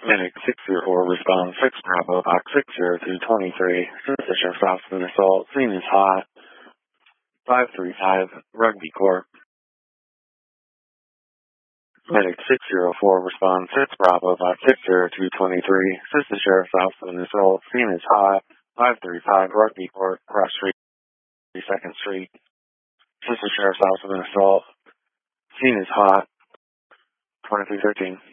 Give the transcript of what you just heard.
Medic 604 responds 6 Bravo Box 60223. Sister Sheriff's Office of an assault. Scene is hot. 535 Rugby Court. Medic 604 responds 6 Bravo Box 60223. Sister Sheriff's Office of an assault. Scene is hot. 535 Rugby Court. Cross Street, 2nd Street. Sister Sheriff's Office of an assault. Scene is hot. 2313.